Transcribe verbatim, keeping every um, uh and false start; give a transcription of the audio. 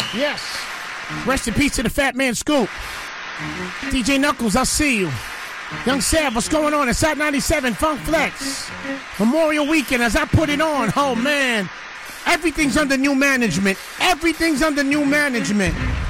Yes. Rest in peace to the Fat Man Scoop. D J Knuckles, I'll see you. Young Sav, what's going on? It's Hot ninety-seven Funk Flex. Memorial Weekend, as I put it on. Oh, man. Everything's under new management. Everything's under new management.